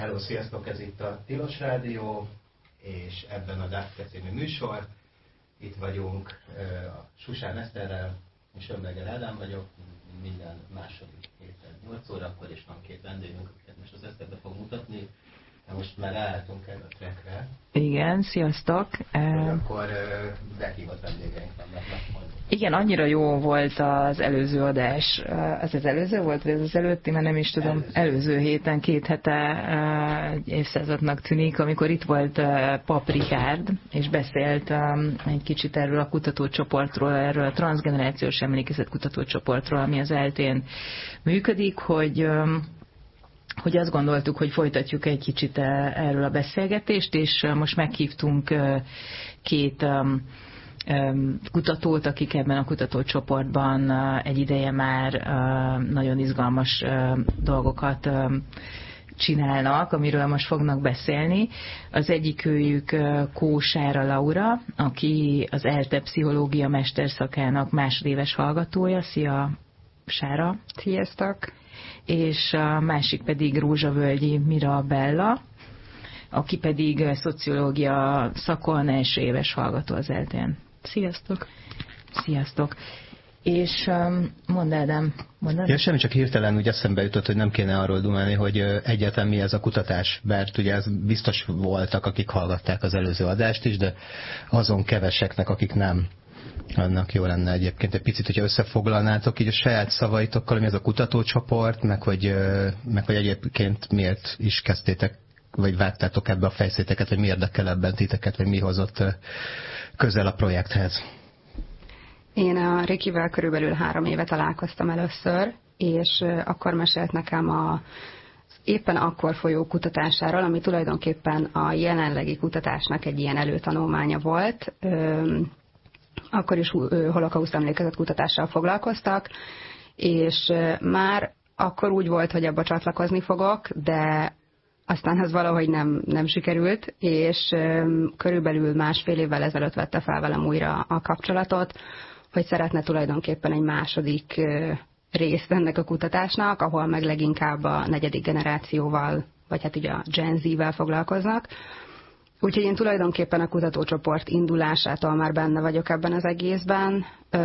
Hello, sziasztok! Ez itt a Tilos Rádió, és ebben a Dafke című műsor. Itt vagyunk a Susán Eszterrel, és Ömleger Ádám vagyok. Minden második héten 8 órakor, és van két vendégünk, akiket most az Eszterbe fog mutatni. De most már ráálltunk erre a trackre. Igen, sziasztok! Akkor meghívott vendégeink vannak. Igen, annyira jó volt az előző adás. Az előző volt, vagy az előtti, mert nem is tudom. Előző héten, 2 hete évszázadnak tűnik, amikor itt volt Pap Richárd, és beszélt egy kicsit erről a kutatócsoportról, erről a transzgenerációs emlékezet kutatócsoportról, ami az ELTE-n működik, hogy azt gondoltuk, hogy folytatjuk egy kicsit erről a beszélgetést, és most meghívtunk 2 kutatót, akik ebben a kutatócsoportban egy ideje már nagyon izgalmas dolgokat csinálnak, amiről most fognak beszélni. Az egyikőjük Kósára Laura, aki az ELTE pszichológia mesterszakának másodéves hallgatója. Szia, Sára! Sziasztok! És a másik pedig Rózsavölgyi Mirabella, aki pedig szociológia szakon első éves hallgató az ELTE-n. Sziasztok! Sziasztok! És mondd, Ádám, mondod? Ja, semmi, csak hirtelen úgy eszembe jutott, hogy nem kéne arról dumálni, hogy egyáltalán mi ez a kutatás, mert ugye ez biztos voltak, akik hallgatták az előző adást is, de azon keveseknek, akik nem, annak jó lenne egyébként egy picit, hogyha összefoglalnátok így a saját szavaitokkal, mi ez a kutatócsoport, meg hogy egyébként miért is kezdtétek, vagy vágtátok ebbe a fejszéteket, vagy mi érdekel ebben titeket, vagy mi hozott közel a projekthez. Én a Rikivel körülbelül 3 éve találkoztam először, és akkor mesélt nekem az éppen akkor folyó kutatásáról, ami tulajdonképpen a jelenlegi kutatásnak egy ilyen előtanulmánya volt. Akkor is holokauszt emlékezet kutatással foglalkoztak, és már akkor úgy volt, hogy abba csatlakozni fogok, de aztán ez valahogy nem sikerült, és körülbelül 1,5 évvel ezelőtt vette fel velem újra a kapcsolatot, hogy szeretne tulajdonképpen egy második részt ennek a kutatásnak, ahol meg leginkább a 4. generációval, vagy hát ugye a Gen Z-vel foglalkoznak. Úgyhogy én tulajdonképpen a kutatócsoport indulásától már benne vagyok ebben az egészben.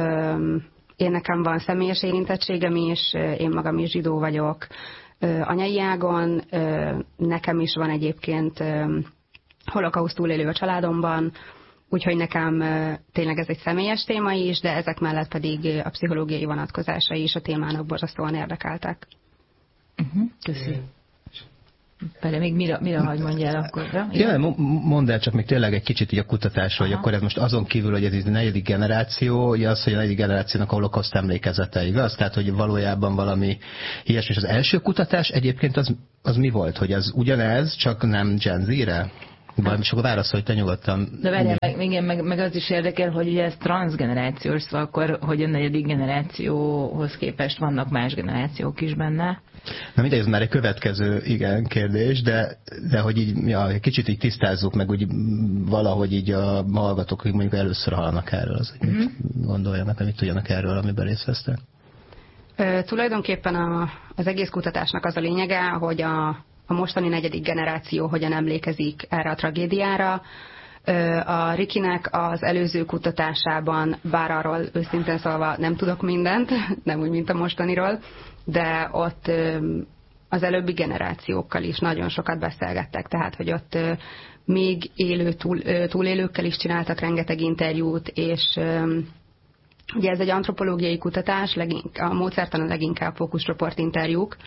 Én nekem van személyes érintettségem is, én magam is zsidó vagyok anyai ágon, nekem is van egyébként holokauszt túlélő a családomban, úgyhogy nekem tényleg ez egy személyes téma is, de ezek mellett pedig a pszichológiai vonatkozásai is a témának borzasztóan érdekeltek. Köszönöm. Például még mire hagy mondjál akkor? Ja, mondd el csak még tényleg egy kicsit így a kutatásról, hogy akkor ez most azon kívül, hogy ez a 4. generáció, hogy az, hogy a 4. generációnak a holokauszt emlékezete, igaz? Tehát, hogy valójában valami ilyesmi. És az első kutatás egyébként az mi volt? Hogy az ugyanez, csak nem Gen Z-re? És akkor válaszolj te nyugodtan. De várjál, meg az is érdekel, hogy ugye ez transzgenerációs, szóval akkor, hogy a 4. generációhoz képest vannak más generációk is benne. Na mindegy, ez már egy következő kérdés, de hogy így, egy kicsit így tisztázzuk meg, úgy valahogy így a hallgatók, hogy mondjuk először hallanak erről, az, hogy mit gondoljanak, mit tudjanak erről, amiben részt vesztek. Tulajdonképpen az egész kutatásnak az a lényege, hogy a mostani 4. generáció hogyan emlékezik erre a tragédiára. A Rikinek az előző kutatásában, bár arról őszintén szólva nem tudok mindent, nem úgy, mint a mostaniról, de ott az előbbi generációkkal is nagyon sokat beszélgettek, tehát hogy ott még élő túlélőkkel is csináltak rengeteg interjút, és ugye ez egy antropológiai kutatás, a módszertanon leginkább fókuszcsoport interjúk,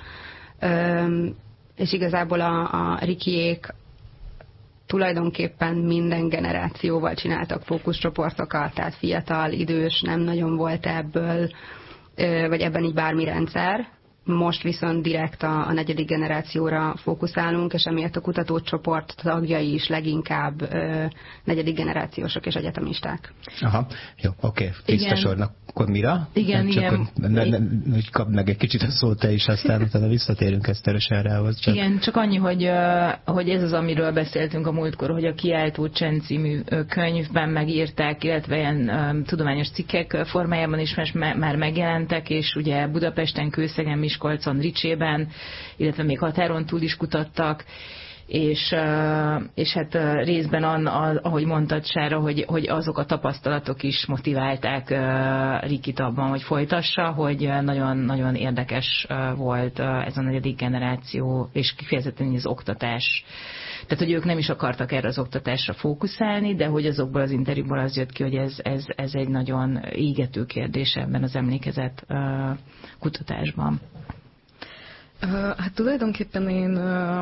és igazából a Rikiék tulajdonképpen minden generációval csináltak fókuszcsoportokat, tehát fiatal, idős, nem nagyon volt ebből, vagy ebben így bármi rendszer. Most viszont direkt a 4. generációra fókuszálunk, és emiatt a kutatócsoport tagjai is leginkább 4. generációsok és egyetemisták. Aha, jó, oké. Tiszta sornak. Akkor mira? Igen. Hogy kapd meg egy kicsit a szót te is, aztán utána visszatérünk Eszterösen rához. Igen, csak annyi, hogy ez az, amiről beszéltünk a múltkor, hogy a Kiáltó Csend című könyvben megírták, illetve ilyen tudományos cikkek formájában is már megjelentek, és ugye Budapesten, Kőszegen, Miskolcon, Ricsében, illetve még határon túl is kutattak, és hát részben ahogy mondtad, Sára, hogy azok a tapasztalatok is motiválták Rikit abban, hogy folytassa, hogy nagyon érdekes volt ez a negyedik generáció, és kifejezetten az oktatás. Tehát, hogy ők nem is akartak erre az oktatásra fókuszálni, de hogy azokból az interjúból az jött ki, hogy ez egy nagyon égető kérdés ebben az emlékezet kutatásban. Hát tulajdonképpen én...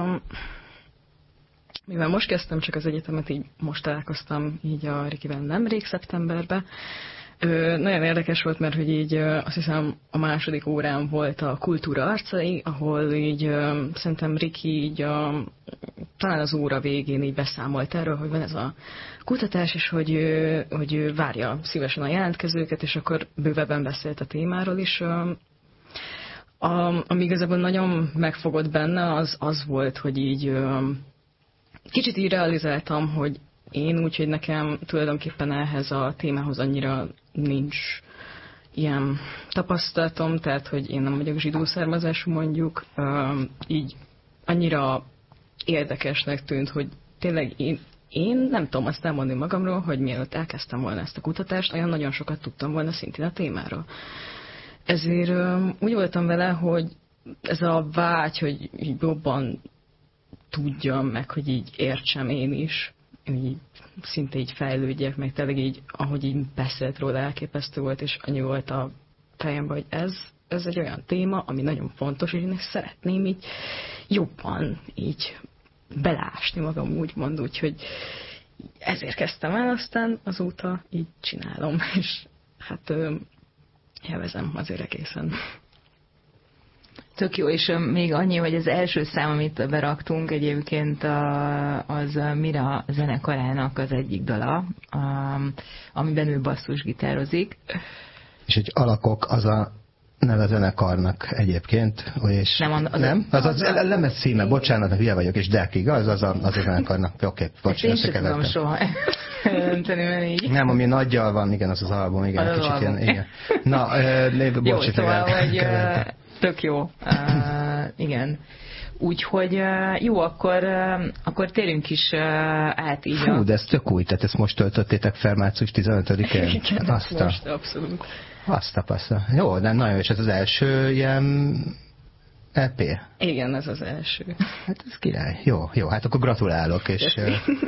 Mivel most kezdtem csak az egyetemet, így most találkoztam így a Rikivel nemrég szeptemberben. Nagyon érdekes volt, mert hogy így azt hiszem a második órán volt a kultúra arcai, ahol így szerintem Riki így talán az óra végén így beszámolt erről, hogy van ez a kutatás, és hogy ő várja szívesen a jelentkezőket, és akkor bővebben beszélt a témáról is. Ami igazából nagyon megfogott benne, az volt, hogy így kicsit így realizáltam, hogy én úgy, hogy nekem tulajdonképpen ehhez a témához annyira nincs ilyen tapasztalatom, tehát, hogy én nem vagyok zsidó származású mondjuk, így annyira érdekesnek tűnt, hogy tényleg én nem tudom azt elmondani magamról, hogy mielőtt elkezdtem volna ezt a kutatást, olyan nagyon sokat tudtam volna szintén a témáról. Ezért úgy voltam vele, hogy ez a vágy, hogy jobban tudjam meg, hogy így értsem én is, így szinte így fejlődjek, meg tényleg így, ahogy így beszélt róla, elképesztő volt, és annyi volt a fejemben, hogy ez egy olyan téma, ami nagyon fontos, és én szeretném így jobban így belásni magam, úgymond, úgyhogy ezért kezdtem el, aztán azóta így csinálom, és hát élvezem azért egészen. Tök jó, és még annyi, hogy az első szám, amit beraktunk egyébként az Mira zenekarának az egyik dala, amiben ő basszusgitározik. És hogy Alakok az a neve zenekarnak egyébként, és nem? Az a lemez címe, bocsánat, hülye vagyok, és Deck, igaz? Az a zenekarnak. Oké, bocsánat, én sem tudom soha jelenteni, mert így. Nem, ami nagyjal van, igen, az album, igen, az kicsit album. ilyen, igen. Na, jó, szóval, hogy tök jó, igen. Úgyhogy jó, akkor térjünk is át így. Hú, de ez tök új, tehát ezt most töltöttétek fel március 15-én? Igen, most abszolút. Azt a passza. Jó, de nagyon, és ez az első ilyen EP? Igen, ez az első. Hát ez király. Jó, hát akkor gratulálok, és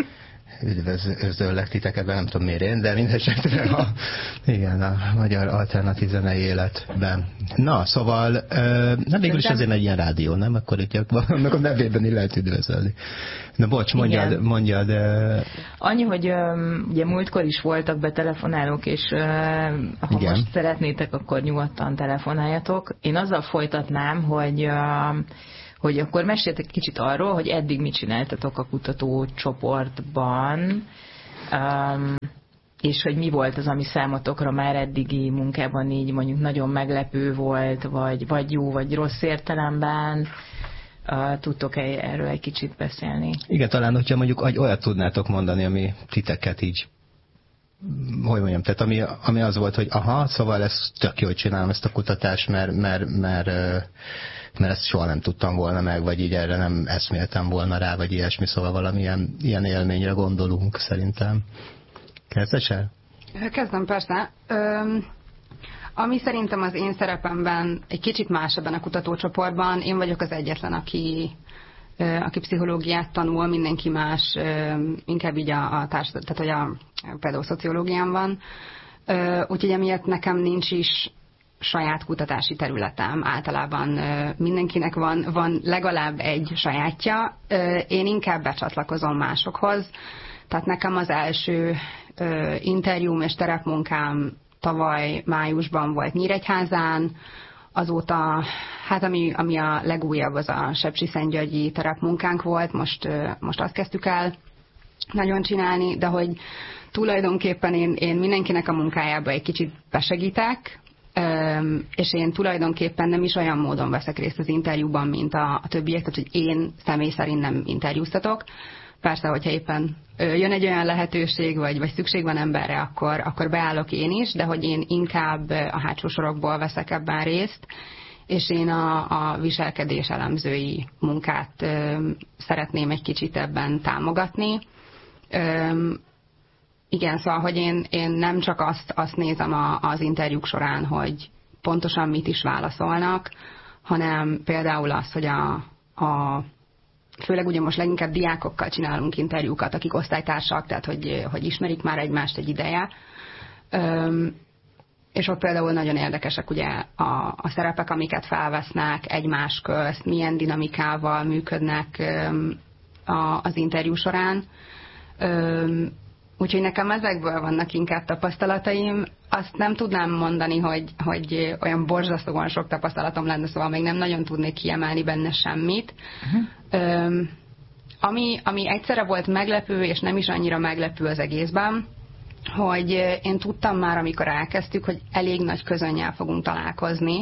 üdvözöllek titeket, nem tudom miért én, de mindesetre igen, a magyar alternatív zenei életben. Na, szóval nem végül is azért egy ilyen rádió, nem? Akkor itt annak a nevében is lehet üdvözölni. Na bocs, mondjad. Annyi, hogy ugye múltkor is voltak betelefonálók, és ha igen. Most szeretnétek, akkor nyugodtan telefonáljatok. Én azzal folytatnám, hogy akkor meséljetek kicsit arról, hogy eddig mit csináltatok a kutatócsoportban, és hogy mi volt az, ami számotokra már eddigi munkában így mondjuk nagyon meglepő volt, vagy jó, vagy rossz értelemben. Tudtok erről egy kicsit beszélni? Igen, talán, hogyha mondjuk olyat tudnátok mondani, ami titeket így, hogy mondjam, tehát ami az volt, hogy szóval ez tök jó, hogy csinálom ezt a kutatást, mert ezt soha nem tudtam volna meg, vagy így erre nem eszméltem volna rá, vagy ilyesmi, szóval valamilyen ilyen élményre gondolunk szerintem. Kezdesz el? Kezdem, persze. Ami szerintem az én szerepemben egy kicsit más ebben a kutatócsoportban, én vagyok az egyetlen, aki pszichológiát tanul, mindenki más, inkább így tehát hogy például szociológián van. Úgyhogy emiatt nekem nincs is saját kutatási területem. Általában mindenkinek van legalább egy sajátja. Én inkább becsatlakozom másokhoz. Tehát nekem az első interjúm és terepmunkám tavaly májusban volt Nyíregyházán, azóta, hát ami a legújabb, az a sepsiszentgyörgyi terepmunkánk volt, most azt kezdtük el nagyon csinálni, de hogy tulajdonképpen én mindenkinek a munkájába egy kicsit besegítek, és én tulajdonképpen nem is olyan módon veszek részt az interjúban, mint a többiek, tehát hogy én személy szerint nem interjúztatok. Persze, hogyha éppen jön egy olyan lehetőség, vagy szükség van emberre, akkor beállok én is, de hogy én inkább a hátsó sorokból veszek ebben részt. és én a viselkedés elemzői munkát szeretném egy kicsit ebben támogatni. Igen, szóval, hogy én nem csak azt nézem az interjúk során, hogy pontosan mit is válaszolnak, hanem például az, hogy főleg ugye most leginkább diákokkal csinálunk interjúkat, akik osztálytársak, tehát hogy ismerik már egymást egy ideje. És ott például nagyon érdekesek ugye a szerepek, amiket felvesznek egymás közt, milyen dinamikával működnek az interjú során. Úgyhogy nekem ezekből vannak inkább tapasztalataim. Azt nem tudnám mondani, hogy olyan borzasztóan sok tapasztalatom lenne, szóval még nem nagyon tudnék kiemelni benne semmit. Ami egyszerre volt meglepő, és nem is annyira meglepő az egészben, hogy én tudtam már, amikor elkezdtük, hogy elég nagy közönnyel fogunk találkozni.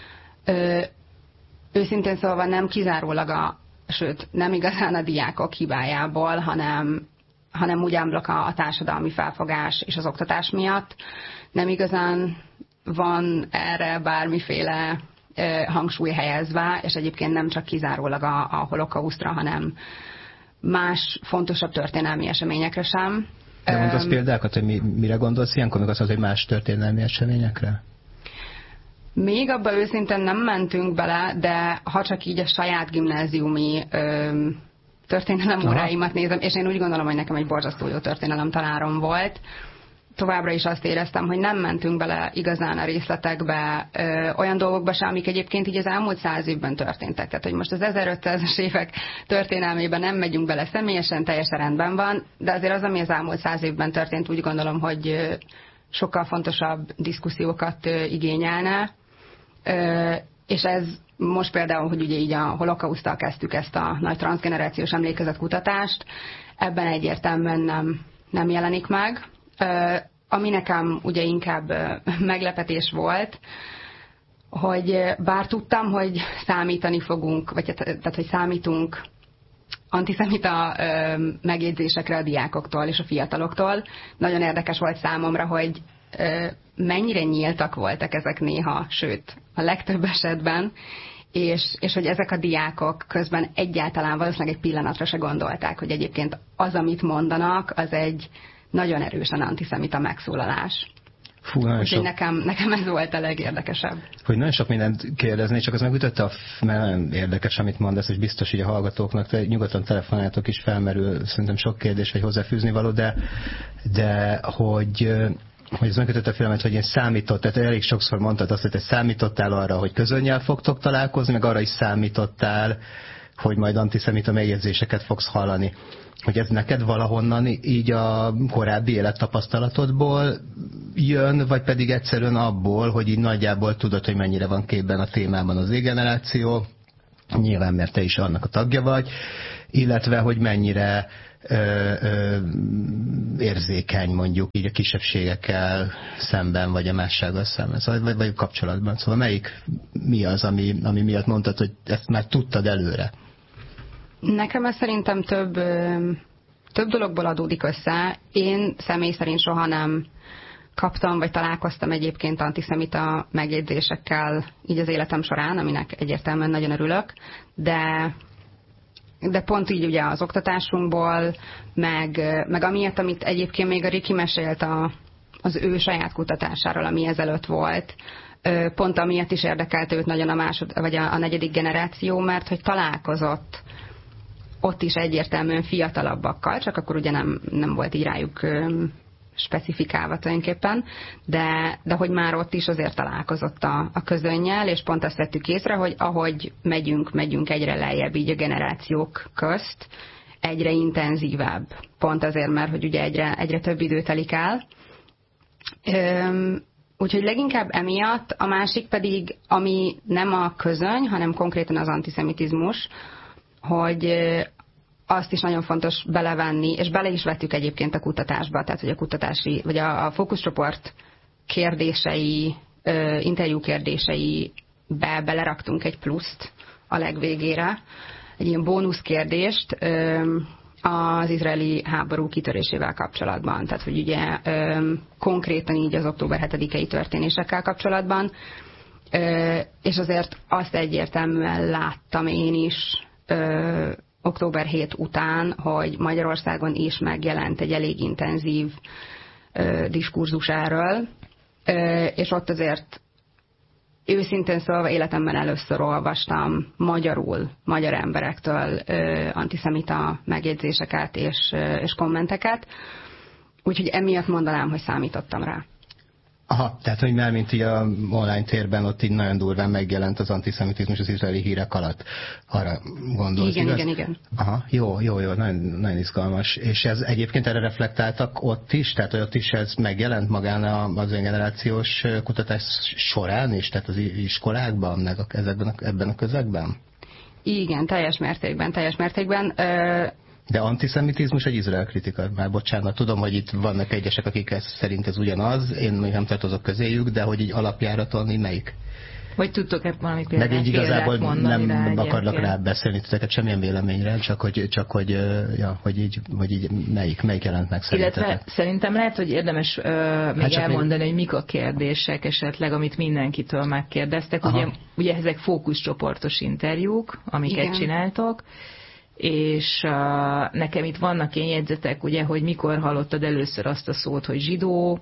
Őszintén szólva nem kizárólag sőt, nem igazán a diákok hibájából, hanem úgy ámblok a társadalmi felfogás és az oktatás miatt. Nem igazán van erre bármiféle hangsúly helyezve, és egyébként nem csak kizárólag a holokausztra, hanem más fontosabb történelmi eseményekre sem. De mondasz példákat, hogy mire gondolsz ilyenkor, meg az, hogy más történelmi eseményekre? Még abba őszintén nem mentünk bele, de ha csak így a saját gimnáziumi történelem óráimat nézem, és én úgy gondolom, hogy nekem egy borzasztó jó történelem tanárom volt. Továbbra is azt éreztem, hogy nem mentünk bele igazán a részletekbe, olyan dolgokba sem, amik egyébként így az elmúlt 100 évben történtek. Tehát, hogy most az 1500-as évek történelmében nem megyünk bele személyesen, teljesen rendben van, de azért az, ami az elmúlt 100 évben történt, úgy gondolom, hogy sokkal fontosabb diszkusziókat igényelne. És ez most például, hogy ugye így a holokauszttal kezdtük ezt a nagy transzgenerációs emlékezetkutatást, ebben egyértelműen nem jelenik meg. Ami nekem ugye inkább meglepetés volt, hogy bár tudtam, hogy számítani fogunk, vagy tehát, hogy számítunk antiszemita megjegyzésekre a diákoktól és a fiataloktól, nagyon érdekes volt számomra, hogy mennyire nyíltak voltak ezek néha, sőt, a legtöbb esetben, és hogy ezek a diákok közben egyáltalán valószínűleg egy pillanatra se gondolták, hogy egyébként az, amit mondanak, az egy nagyon erősen antiszemita megszólalás. Fú, úgyhogy nekem ez volt a legérdekesebb. Hogy nagyon sok mindent kérdezni, csak az megütötte, mert nagyon érdekes, amit mondasz, és biztos, hogy a hallgatóknak nyugodtan telefonáltok is, felmerül szerintem sok kérdés, vagy hozzáfűzni való, de hogy ez megütötte a filmet, hogy én tehát elég sokszor mondtad azt, hogy te számítottál arra, hogy közönnyel fogtok találkozni, meg arra is számítottál, hogy majd antiszemita megjegyzéseket fogsz hallani. Hogy ez neked valahonnan így a korábbi élettapasztalatodból jön, vagy pedig egyszerűen abból, hogy így nagyjából tudod, hogy mennyire van képben a témában az Z-generáció, nyilván mert te is annak a tagja vagy, illetve, hogy mennyire érzékeny mondjuk így a kisebbségekkel szemben, vagy a mássággal szemben, szóval, vagy kapcsolatban. Szóval mi az, ami miatt mondtad, hogy ezt már tudtad előre? Nekem ez szerintem több dologból adódik össze. Én személy szerint soha nem kaptam, vagy találkoztam egyébként antiszemita megjegyzésekkel így az életem során, aminek egyértelműen nagyon örülök, de pont így ugye az oktatásunkból, meg amiatt, amit egyébként még a Riki mesélt az ő saját kutatásáról, ami ezelőtt volt, pont amiatt is érdekelt őt nagyon a negyedik generáció, mert hogy találkozott ott is egyértelműen fiatalabbakkal, csak akkor ugye nem volt így rájuk specifikálva tulajdonképpen, de hogy már ott is azért találkozott a közönnyel, és pont azt vettük észre, hogy ahogy megyünk egyre lejjebb így a generációk közt, egyre intenzívebb. Pont azért, mert hogy ugye egyre több idő telik el. Úgyhogy leginkább emiatt, a másik pedig, ami nem a közöny, hanem konkrétan az antiszemitizmus, hogy azt is nagyon fontos belevenni, és bele is vettük egyébként a kutatásba, tehát hogy a kutatási, vagy a fókuszcsoport kérdései, interjú kérdéseibe beleraktunk egy pluszt a legvégére, egy ilyen bónusz kérdést az izraeli háború kitörésével kapcsolatban. Tehát, hogy ugye konkrétan így az október 7-i történésekkel kapcsolatban, És azért azt egyértelműen láttam én is október 7 után, hogy Magyarországon is megjelent egy elég intenzív diskurzus erről, és ott azért őszintén szólva életemben először olvastam magyarul, magyar emberektől antiszemita megjegyzéseket és kommenteket, úgyhogy emiatt mondanám, hogy számítottam rá. Aha, tehát, hogy már mint így a online térben ott így nagyon durván megjelent az antiszemitizmus az izraeli hírek alatt. Arra gondolsz, igen, igaz? Igen. Aha, jó, nagyon, nagyon izgalmas. És ez egyébként erre reflektáltak ott is? Tehát, hogy ott is ez megjelent magán az generációs kutatás során is? Tehát az iskolákban, meg ebben a közegben? Igen, teljes mértékben. De antiszemitizmus egy Izrael kritika? Már bocsánat, tudom, hogy itt vannak egyesek, akik szerint ez ugyanaz, én még nem tartozok közéjük, de hogy így alapjáraton melyik? Vagy tudtok-e valami példát meg így igazából mondani nem rá akarlak rá beszélni titeket semmilyen véleményre, hogy így melyik jelent meg szerintetek? Illetve szerintem lehet, hogy érdemes még elmondani, hogy mik a kérdések esetleg, amit mindenkitől megkérdeztek. Ugye ezek fókuszcsoportos interjúk, amiket csináltok, és nekem itt vannak ilyen jegyzetek, ugye, hogy mikor hallottad először azt a szót, hogy zsidó,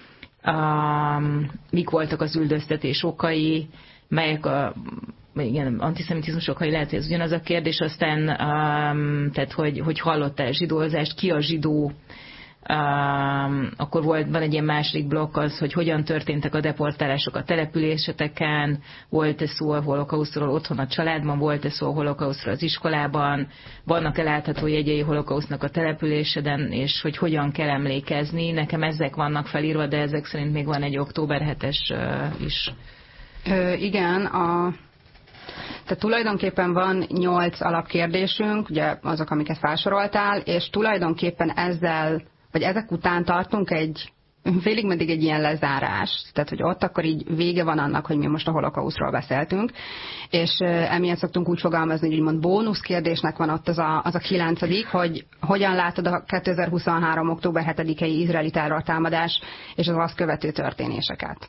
mik voltak az üldöztetés okai, melyek antiszemitizmus okai, lehet, hogy ez ugyanaz a kérdés, aztán tehát, hogy hallottál zsidózást, ki a zsidó, akkor van egy ilyen második blokk az, hogy hogyan történtek a deportálások a településeteken, volt-e szó a holokausztról otthon a családban, volt-e szó a holokausztról az iskolában, vannak-e látható jegyei holokausznak a településeden, és hogy hogyan kell emlékezni. Nekem ezek vannak felírva, de ezek szerint még van egy október 7-es is. Igen, tehát tulajdonképpen van 8 alapkérdésünk, ugye azok, amiket felsoroltál, és tulajdonképpen ezek után tartunk félig meddig egy ilyen lezárás. Tehát, hogy ott akkor így vége van annak, hogy mi most a holokausztról beszéltünk, és emiatt szoktunk úgy fogalmazni, hogy úgymond bónusz kérdésnek van ott az a 9., hogy hogyan látod a 2023. október 7-i izraeli terrortámadás és az azt követő történéseket.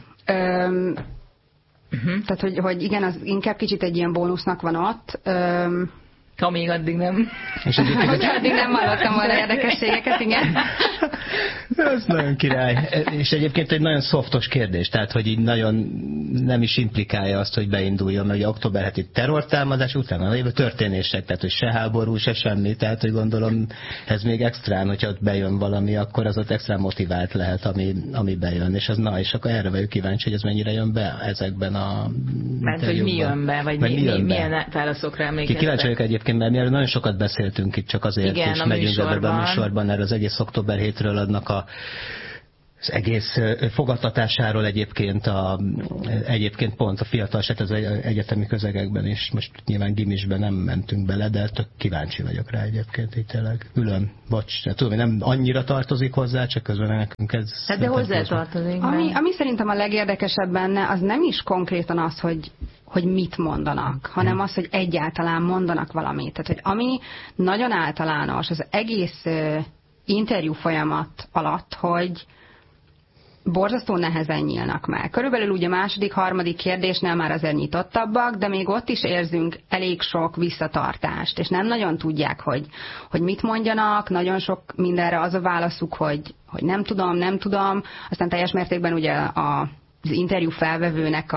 Tehát, hogy igen, az inkább kicsit egy ilyen bónusznak van ott. Amíg addig nem. Hogy addig nem hallottam volna érdekességeket, igen. Ez nagyon király. És egyébként egy nagyon szoftos kérdés, tehát hogy így nagyon nem is implikálja azt, hogy beinduljon, mert ugye október 7-i terrortámadás után a lévő történések, tehát hogy se háború, se semmi, tehát hogy gondolom ez még extrán, hogyha ott bejön valami, akkor az ott extra motivált lehet, ami bejön, és és akkor erre vagyok kíváncsi, hogy ez mennyire jön be ezekben a mert hogy mi jön be, vagy milyen válaszokra emlékeztek. Kíváncsi vagyok egyébként, mert mi erről nagyon sokat beszéltünk itt, csak azért igen, is megyünk ebbe a műsorban, erről az egész október 7-ről adnak az egész fogadtatásáról egyébként pont a fiatalság az egyetemi közegekben is, most nyilván gimisben nem mentünk bele, de tök kíváncsi vagyok rá egyébként, így tényleg ülöm, bocs, tudom, hogy nem annyira tartozik hozzá, csak közben nekünk ez... Hát de hozzá tartozik. Ami szerintem a legérdekesebb benne, az nem is konkrétan az, hogy mit mondanak, hanem az, hogy egyáltalán mondanak valamit. Tehát, hogy ami nagyon általános az egész interjú folyamat alatt, hogy borzasztó nehezen nyílnak meg. Körülbelül ugye második, harmadik kérdésnél már azért nyitottabbak, de még ott is érzünk elég sok visszatartást, és nem nagyon tudják, hogy mit mondjanak, nagyon sok mindenre az a válaszuk, hogy nem tudom, aztán teljes mértékben ugye az interjú felvevőnek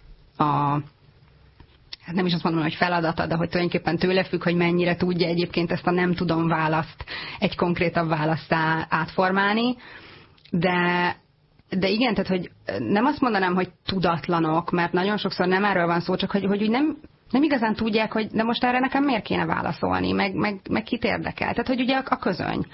hát nem is azt mondom, hogy feladata, de hogy tulajdonképpen tőle függ, hogy mennyire tudja egyébként ezt a nem tudom választ egy konkrétabb választá átformálni, de igen, tehát hogy nem azt mondanám, hogy tudatlanok, mert nagyon sokszor nem erről van szó, csak hogy nem igazán tudják, hogy de most erre nekem miért kéne válaszolni, meg kit érdekel. Tehát, hogy ugye a közöny,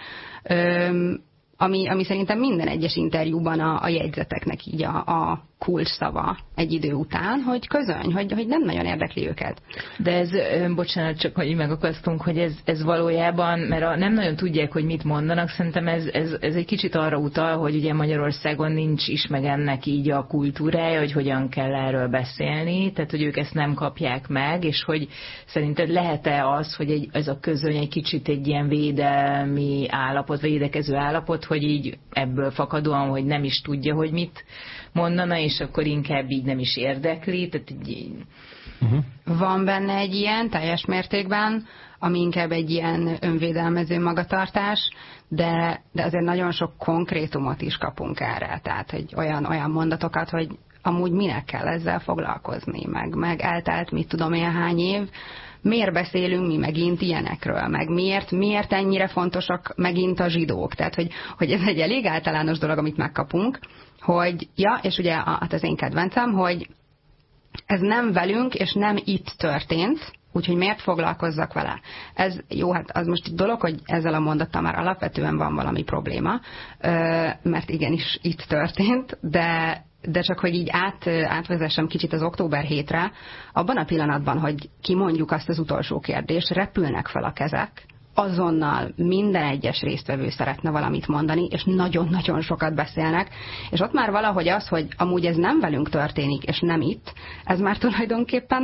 ami szerintem minden egyes interjúban a jegyzeteknek így a kulcs szava egy idő után, hogy közöny, hogy nem nagyon érdekli őket. De ez, bocsánat, csak hogy megakasztunk, hogy ez valójában, mert nem nagyon tudják, hogy mit mondanak, szerintem ez egy kicsit arra utal, hogy ugye Magyarországon nincs is meg ennek így a kultúrája, hogy hogyan kell erről beszélni, tehát hogy ők ezt nem kapják meg, és hogy szerinted lehet-e az, hogy ez a közöny egy kicsit egy ilyen védelmi állapot, vagy védekező állapot, hogy így ebből fakadóan, hogy nem is tudja, hogy mit mondana, és akkor inkább így nem is érdekli, tehát így... Van benne egy ilyen, teljes mértékben, ami inkább egy ilyen önvédelmező magatartás, de azért nagyon sok konkrétumot is kapunk erre, tehát hogy olyan mondatokat, hogy amúgy minek kell ezzel foglalkozni, meg eltelt mit tudom én hány év, miért beszélünk mi megint ilyenekről, meg miért ennyire fontosak megint a zsidók, tehát hogy ez egy elég általános dolog, amit megkapunk, hogy, ja, és ugye hát az én kedvencem, hogy ez nem velünk, és nem itt történt, úgyhogy miért foglalkozzak vele? Ez jó, hát az most egy dolog, hogy ezzel a mondattal már alapvetően van valami probléma, mert igenis itt történt, de csak hogy így átvezessem kicsit az október 7-re, abban a pillanatban, hogy kimondjuk azt az utolsó kérdést, repülnek fel a kezek, azonnal minden egyes résztvevő szeretne valamit mondani, és nagyon-nagyon sokat beszélnek, és ott már valahogy az, hogy amúgy ez nem velünk történik, és nem itt, ez már tulajdonképpen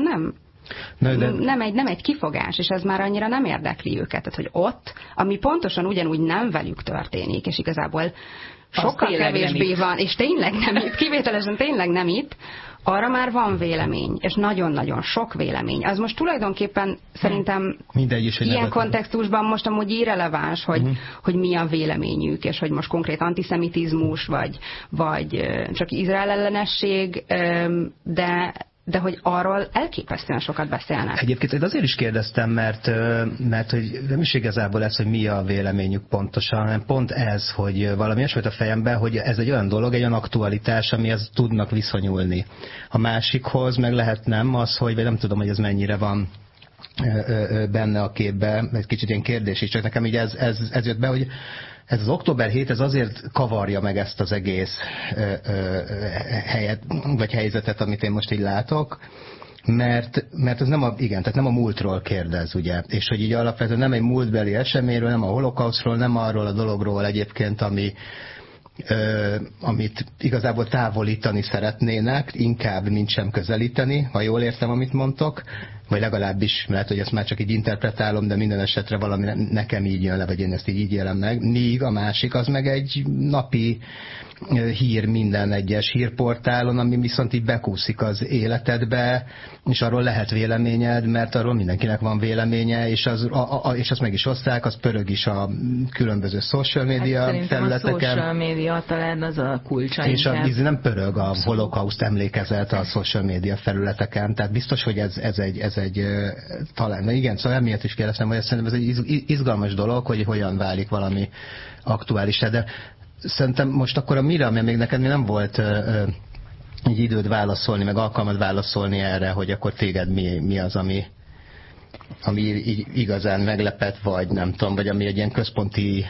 nem egy kifogás, és ez már annyira nem érdekli őket. Tehát, hogy ott, ami pontosan ugyanúgy nem velük történik, és igazából sokkal kevésbé van, és tényleg nem itt, kivételesen tényleg nem itt, arra már van vélemény, és nagyon-nagyon sok vélemény. Az most tulajdonképpen szerintem ilyen kontextusban most amúgy irreleváns, hogy mi a véleményük, és hogy most konkrét antiszemitizmus, vagy csak Izrael ellenesség, de hogy arról elképesztően sokat beszélnek. Egyébként azért is kérdeztem, mert hogy nem is igazából ez, hogy mi a véleményük pontosan, hanem pont ez, hogy valami olyasmit a fejemben, hogy ez egy olyan dolog, egy olyan aktualitás, amihez tudnak viszonyulni. A másikhoz meg lehet nem az, hogy nem tudom, hogy ez mennyire van benne a képbe, egy kicsit ilyen kérdés is, csak nekem így ez jött be, hogy ez az október 7, ez azért kavarja meg ezt az egész helyet, vagy helyzetet, amit én most így látok, mert ez tehát nem a múltról kérdez, ugye, és hogy így alapvetően nem egy múltbeli eseményről, nem a holokausztról, nem arról a dologról egyébként, amit igazából távolítani szeretnének, inkább mint sem közelíteni, ha jól értem, amit mondtok, vagy legalábbis lehet, hogy ezt már csak így interpretálom, de minden esetre valami nekem így jön le, vagy én ezt így élem meg. Míg a másik az meg egy napi hír minden egyes hírportálon, ami viszont így bekúszik az életedbe, és arról lehet véleményed, mert arról mindenkinek van véleménye, és azt meg is oszták, az pörög is a különböző social media felületeken. A social media talán az a kulcsa. És nem pörög a holokauszt emlékezet a social media felületeken, tehát biztos, hogy ez egy talán, igen, szóval emiatt is kérdeztem, hogy szerintem ez egy izgalmas dolog, hogy hogyan válik valami aktuális, de szerintem most akkor mire, mert még neked nem volt egy időd válaszolni, meg alkalmad válaszolni erre, hogy akkor téged mi az, ami így igazán meglepett, vagy nem tudom, vagy ami egy ilyen központi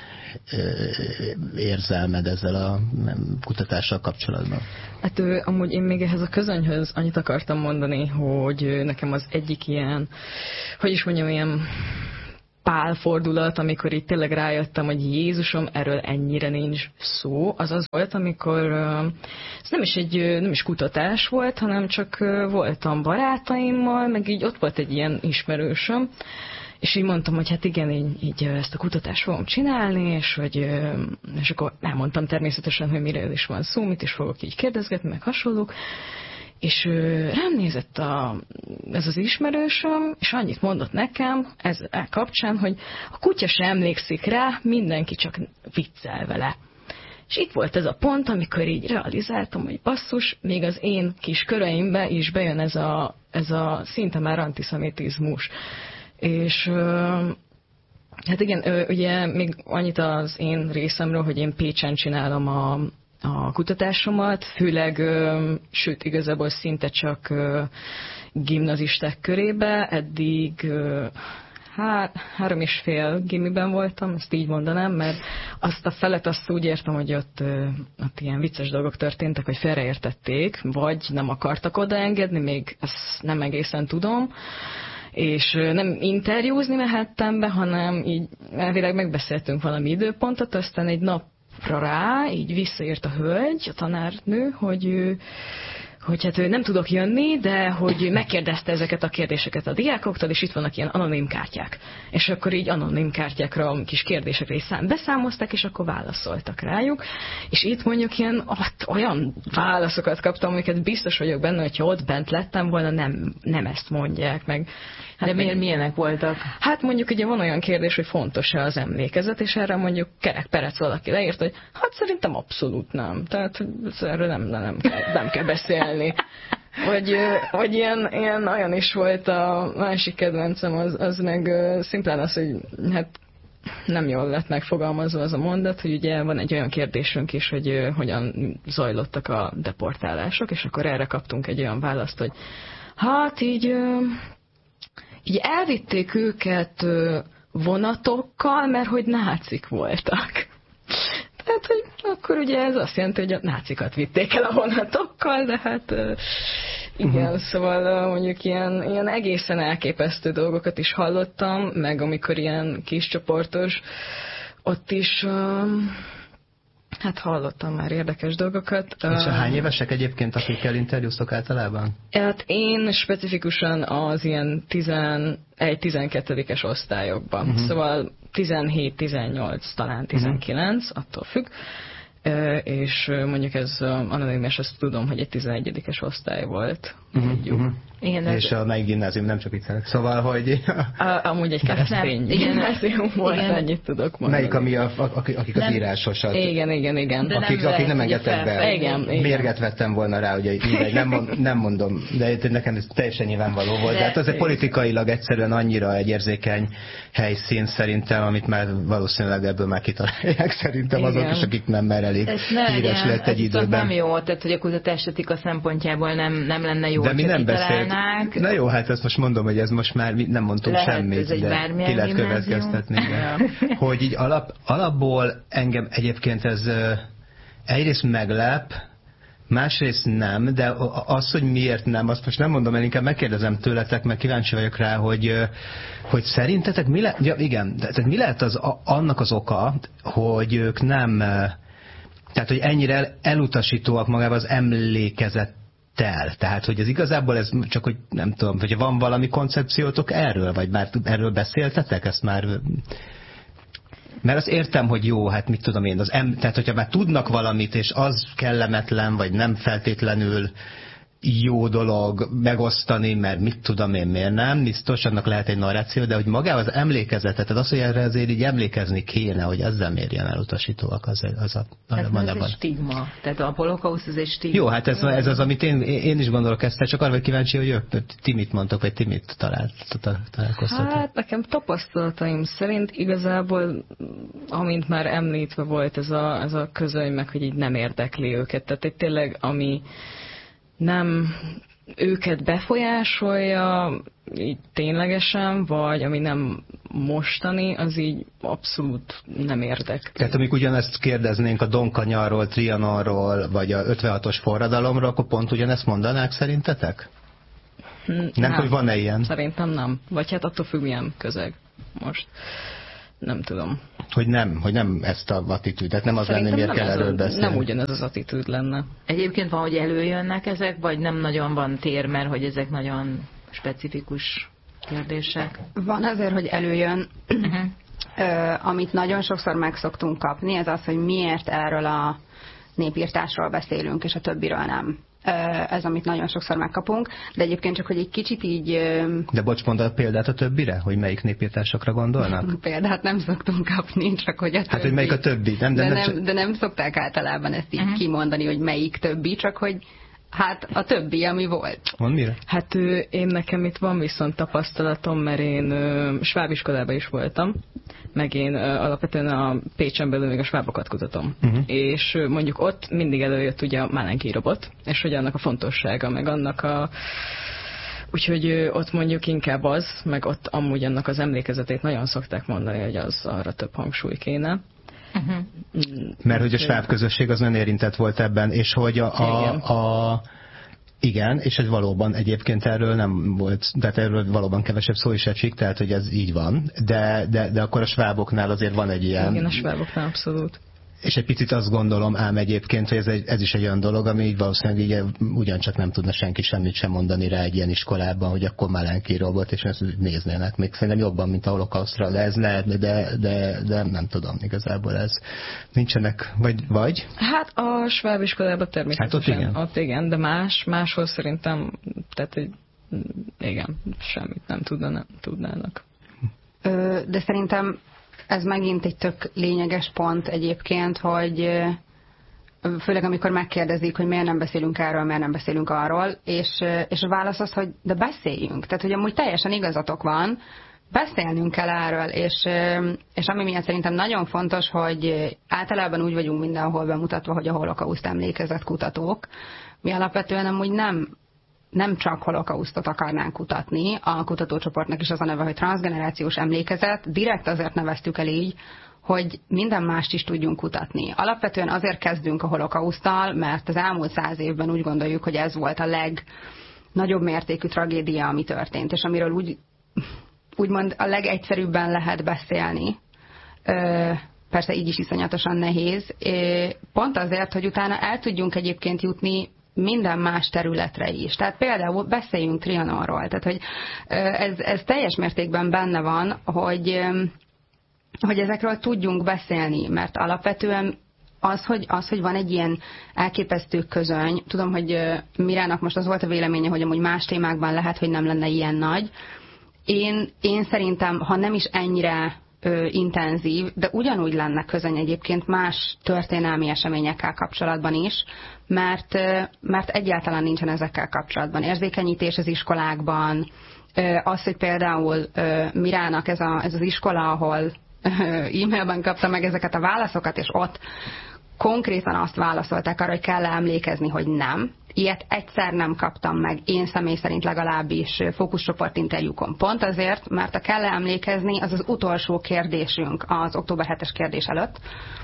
érzelmed ezzel a kutatással kapcsolatban? Hát amúgy én még ehhez a közönyhöz annyit akartam mondani, hogy nekem az egyik ilyen, hogy is mondjam, ilyen pálfordulat, amikor itt tényleg rájöttem, hogy Jézusom, erről ennyire nincs szó, az volt, amikor ez nem is kutatás volt, hanem csak voltam barátaimmal, meg így ott volt egy ilyen ismerősöm, és így mondtam, hogy hát igen, így ezt a kutatást fogom csinálni, és akkor elmondtam természetesen, hogy miről is van szó, mit is fogok így kérdezgetni, meg hasonlók, és rám nézett ez az ismerősöm, és annyit mondott nekem ez kapcsán, hogy a kutya sem emlékszik rá, mindenki csak viccel vele. És itt volt ez a pont, amikor így realizáltam, hogy basszus, még az én kis köreimbe is bejön ez a szinte már antiszemitizmus. És hát igen, ugye még annyit az én részemről, hogy én Pécsen csinálom a kutatásomat, főleg, sőt igazából szinte csak gimnazisták körébe, eddig 3,5 gimiben voltam, ezt így mondanám, mert azt a felet azt úgy értem, hogy ott ilyen vicces dolgok történtek, hogy félreértették, vagy nem akartak odaengedni, még ezt nem egészen tudom, és nem interjúzni mehettem be, hanem így elvileg megbeszéltünk valami időpontot, aztán egy napra rá így visszaírt a hölgy, a tanárnő, hogy hát nem tudok jönni, de hogy megkérdezte ezeket a kérdéseket a diákoktól, és itt vannak ilyen anonim kártyák. És akkor így anonim kártyákra, kis kérdésekre is beszámoztak, és akkor válaszoltak rájuk. És itt mondjuk olyan válaszokat kaptam, amiket biztos vagyok benne, hogyha ott bent lettem volna, nem ezt mondják meg. Hát de milyenek voltak? Hát mondjuk ugye van olyan kérdés, hogy fontos-e az emlékezet, és erre mondjuk kerek perec valaki leírt, hogy hát szerintem abszolút nem. Tehát erről nem kell beszélni. Vagy ilyen olyan is volt a másik kedvencem, az meg szimplán az, hogy hát nem jól lett megfogalmazva az a mondat, hogy ugye van egy olyan kérdésünk is, hogy hogyan zajlottak a deportálások, és akkor erre kaptunk egy olyan választ, hogy hát így elvitték őket vonatokkal, mert hogy nácik voltak. Tehát, hogy akkor ugye ez azt jelenti, hogy a nácikat vitték el a vonatokkal, de hát igen, szóval mondjuk ilyen egészen elképesztő dolgokat is hallottam, meg amikor ilyen kis csoportos, ott is hát hallottam már érdekes dolgokat. És hány évesek egyébként, akikkel interjúztok általában? Hát én specifikusan az ilyen 11-12-es osztályokban. Szóval 17-18, talán 19, attól függ. És mondjuk ez anonimes, azt tudom, hogy egy 11-es osztály volt. Igen, és a melyik gimnázium, nem csak itt. Szóval, hogy... Amúgy egy keresztény gimnázium volt, ennyit tudok mondani. Melyik, ami akik az írásosat? Igen. Akik nem engedtek be. Igen. Mérget vettem volna rá, ugye nem mondom, de nekem ez teljesen nyilvánvaló volt. De hát azért politikailag egyszerűen annyira egy érzékeny helyszín szerintem, amit már valószínűleg ebből már kitalálják szerintem azok is, akik nem mer elég híres lett egy időben. Nem jó, tehát hogy a kutatásetika szempontjából nem lenne jó, de mi nem beszélnánk. Na jó, hát ezt most mondom, hogy ez most már nem mondtunk semmit, de ki lehet következtetni. Hogy így alapból engem egyébként ez egyrészt meglep, másrészt nem, de az, hogy miért nem, azt most nem mondom el, inkább megkérdezem tőletek, mert kíváncsi vagyok rá, hogy szerintetek mi lehet, ja, igen, tehát mi lehet annak az oka, hogy ők nem, tehát hogy ennyire elutasítóak magával az emlékezettel. Tehát, hogy ez igazából ez csak, hogy nem tudom, hogy van valami koncepciótok erről, vagy már erről beszéltetek, ezt már... Mert azt értem, hogy jó, hát mit tudom én, tehát hogyha már tudnak valamit, és az kellemetlen, vagy nem feltétlenül jó dolog megosztani, mert mit tudom én, miért nem, biztos, annak lehet egy narráció, de hogy maga az emlékezetet, tehát az, hogy erre azért így emlékezni kéne, hogy ezzel miért ilyen elutasítóak, az ez egy stigma, tehát a holokausz az egy stigma. Jó, hát ez az, amit én is gondolok ezt, csak arra vagy kíváncsi, hogy ti mit mondtok, vagy ti mit találkoztatok? Hát nekem tapasztalataim szerint igazából, amint már említve volt ez a közöny, meg hogy így nem érdekli őket, tehát egy tényleg, ami nem őket befolyásolja így ténylegesen, vagy ami nem mostani, az így abszolút nem érdekli. Tehát amikor ugyanezt kérdeznénk a Donkanyarról, Trianonról, vagy a 56-os forradalomról, akkor pont ugyanezt mondanák szerintetek? Nem, hogy van-e ilyen? Szerintem nem. Vagy hát attól függ, milyen közeg most. Nem tudom. Hogy nem ezt a attitűdet, nem az lenne, miért kell erről beszélni. Nem ugyanez az attitűd lenne. Egyébként van, hogy előjönnek ezek, vagy nem nagyon van tér, mert hogy ezek nagyon specifikus kérdések? Van azért, hogy előjön. Amit nagyon sokszor meg szoktunk kapni, ez az, hogy miért erről a népírtásról beszélünk, és a többiről nem. Ez, amit nagyon sokszor megkapunk, de egyébként csak, hogy egy kicsit így... De bocs, mondd a példát a többire, hogy melyik népírtásokra gondolnak? Példát nem szoktunk kapni, csak hogy a többi. Hát, hogy melyik a többi? De nem szokták általában ezt így kimondani, hogy melyik többi, csak hogy hát a többi, ami volt. Mondd mire? Hát én nekem itt van viszont tapasztalatom, mert én sváb iskolában is voltam, meg én alapvetően a Pécsen belül még a svábokat kutatom. És mondjuk ott mindig előjött ugye a Málenki robot, és hogy annak a fontossága, meg annak a... Úgyhogy ott mondjuk inkább az, meg ott amúgy annak az emlékezetét nagyon szokták mondani, hogy az arra több hangsúly kéne. Mert hogy a sváb közösség az nagyon érintett volt ebben, és hogy igen, és ez valóban egyébként erről nem volt, tehát erről valóban kevesebb szó is esik, tehát hogy ez így van, de akkor a sváboknál azért van egy ilyen... Igen, a sváboknál abszolút. És egy picit azt gondolom ám egyébként, hogy ez is egy olyan dolog, ami így valószínűleg így ugyancsak nem tudna senki semmit sem mondani rá egy ilyen iskolában, hogy akkor Malenki volt, és ezt néznének még szerintem jobban, mint a holokausztra, de ez lehet, de nem tudom igazából ez. Nincsenek, vagy? Hát a sváb iskolában természetesen. Hát ott igen, de máshol szerintem, tehát hogy igen, semmit nem tudnának. De szerintem ez megint egy tök lényeges pont egyébként, hogy főleg amikor megkérdezik, hogy miért nem beszélünk erről, miért nem beszélünk arról, és a válasz az, hogy de beszéljünk. Tehát, hogy amúgy teljesen igazatok van, beszélnünk kell erről, és ami miatt szerintem nagyon fontos, hogy általában úgy vagyunk mindenhol bemutatva, hogy a holokauszt emlékezet kutatók. Mi alapvetően amúgy nem csak holokausztot akarnánk kutatni, a kutatócsoportnak is az a neve, hogy transzgenerációs emlékezet, direkt azért neveztük el így, hogy minden mást is tudjunk kutatni. Alapvetően azért kezdünk a holokauszttal, mert az elmúlt 100 évben úgy gondoljuk, hogy ez volt a legnagyobb mértékű tragédia, ami történt, és amiről úgymond a legegyszerűbben lehet beszélni. Persze így is iszonyatosan nehéz. Pont azért, hogy utána el tudjunk egyébként jutni minden más területre is. Tehát például beszéljünk Trianonról. Tehát, hogy ez teljes mértékben benne van, hogy ezekről tudjunk beszélni, mert alapvetően az, hogy van egy ilyen elképesztő közöny, tudom, hogy Mirának most az volt a véleménye, hogy amúgy más témákban lehet, hogy nem lenne ilyen nagy. Én szerintem, ha nem is ennyire intenzív, de ugyanúgy lenne közöny egyébként más történelmi eseményekkel kapcsolatban is, mert egyáltalán nincsen ezekkel kapcsolatban. Érzékenyítés az iskolákban, az, hogy például Mirának ez az iskola, ahol e-mailben kapta meg ezeket a válaszokat, és ott konkrétan azt válaszolták arra, hogy kell emlékezni, hogy nem. Ilyet egyszer nem kaptam meg, én személy szerint legalábbis fókuszcsoport interjúkon. Pont azért, mert a kell emlékezni, az utolsó kérdésünk az október 7-es kérdés előtt,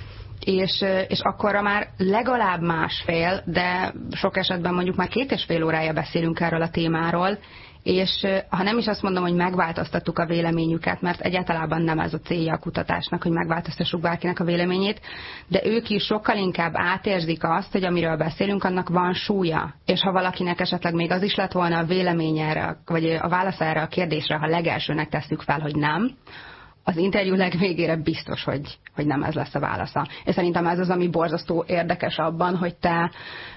és akkorra már legalább másfél, de sok esetben mondjuk már 2,5 órája beszélünk erről a témáról, és ha nem is azt mondom, hogy megváltoztattuk a véleményüket, mert egyáltalán nem ez a célja a kutatásnak, hogy megváltoztassuk bárkinek a véleményét, de ők is sokkal inkább átérzik azt, hogy amiről beszélünk, annak van súlya. És ha valakinek esetleg még az is lett volna a véleménye, vagy a válasz erre a kérdésre, ha legelsőnek tesszük fel, hogy nem, az interjú legvégére biztos, hogy nem ez lesz a válasza. És szerintem ez az, ami borzasztó érdekes abban, hogy te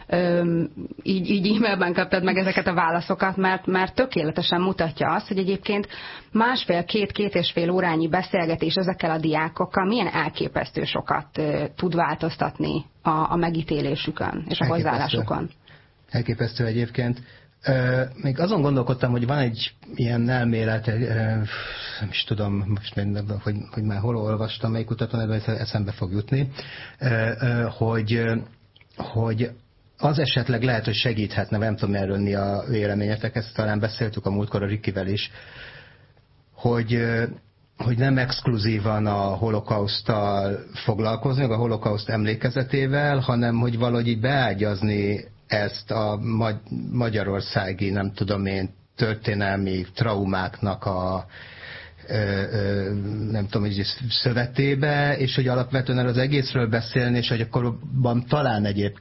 így e-mailben kaptad meg ezeket a válaszokat, mert tökéletesen mutatja azt, hogy egyébként két és fél órányi beszélgetés ezekkel a diákokkal milyen elképesztő sokat tud változtatni a megítélésükön és a hozzáállásukon. Elképesztő egyébként. Még azon gondolkodtam, hogy van egy ilyen elmélet, nem is tudom, most hogy már hol olvastam, melyik kutatón, de eszembe fog jutni, hogy az esetleg lehet, hogy segíthetne, nem tudom erről mi a véleményetek, ezt talán beszéltük a múltkor a Rikivel is, hogy nem exkluzívan a holokauszttal foglalkozni, a holokauszt emlékezetével, hanem hogy valahogy így beágyazni ezt a magyarországi, nem tudom én, történelmi traumáknak a nem tudom, hogy szövetébe, és hogy alapvetően az egészről beszélni, és hogy akkor talán egyébként